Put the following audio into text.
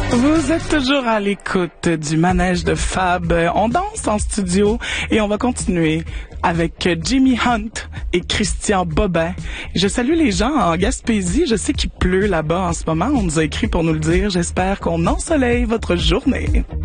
Vous êtes toujours à l'écoute du manège de Fab. On danse en studio et on va continuer avec Jimmy Hunt et Christian Bobin. Je salue les gens en Gaspésie. Je sais qu'il pleut là-bas en ce moment. On nous a écrit pour nous le dire. J'espère qu'on ensoleille votre journée.